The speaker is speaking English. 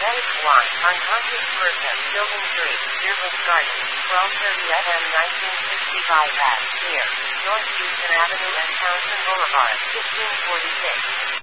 Medic 1, unconscious person, Building 3, Deerwood Gardens, 12:30 a.m. 1965 at, near, North Houston Avenue and Townsend Boulevard, 1546.